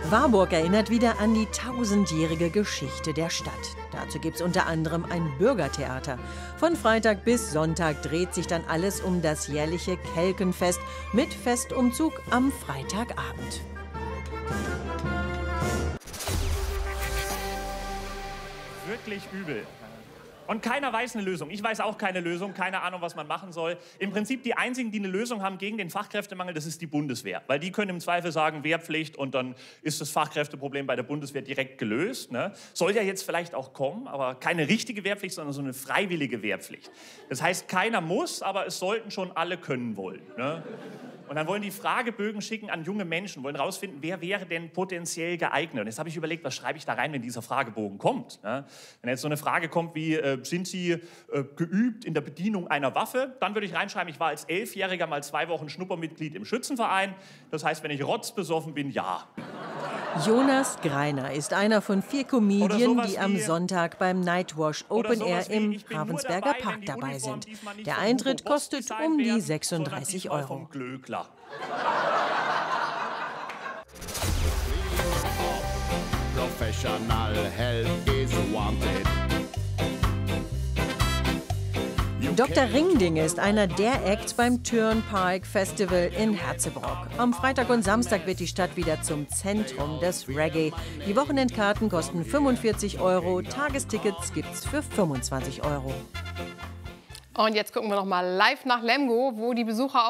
Warburg erinnert wieder an die tausendjährige Geschichte der Stadt. Dazu gibt es unter anderem ein Bürgertheater. Von Freitag bis Sonntag dreht sich dann alles um das jährliche Kelkenfest mit Festumzug am Freitagabend. Wirklich übel. Und keiner weiß eine Lösung. Ich weiß auch keine Lösung, keine Ahnung, was man machen soll. Im Prinzip die einzigen, die eine Lösung haben gegen den Fachkräftemangel, das ist die Bundeswehr. Weil die können im Zweifel sagen, Wehrpflicht und dann ist das Fachkräfteproblem bei der Bundeswehr direkt gelöst. Ne? Soll ja jetzt vielleicht auch kommen, aber keine richtige Wehrpflicht, sondern so eine freiwillige Wehrpflicht. Das heißt, keiner muss, aber es sollten schon alle können wollen. Ne? Und dann wollen die Fragebögen schicken an junge Menschen, wollen rausfinden, wer wäre denn potenziell geeignet. Und jetzt habe ich überlegt, was schreibe ich da rein, wenn dieser Fragebogen kommt. Ne? Wenn jetzt so eine Frage kommt wie, sind Sie geübt in der Bedienung einer Waffe? Dann würde ich reinschreiben, ich war als 11-Jähriger mal 2 Wochen Schnuppermitglied im Schützenverein. Das heißt, wenn ich rotzbesoffen bin, ja. Jonas Greiner ist einer von 4 Comedien, die am Sonntag beim Nightwash Open Air im Ravensberger Park dabei sind. Der Eintritt kostet um die 36 €. Professional help is wanted. Dr. Ringding ist einer der Acts beim Turnpike Festival in Herzebrock. Am Freitag und Samstag wird die Stadt wieder zum Zentrum des Reggae. Die Wochenendkarten kosten 45 €, Tagestickets gibt's für 25 €. Und jetzt gucken wir noch mal live nach Lemgo, wo die Besucher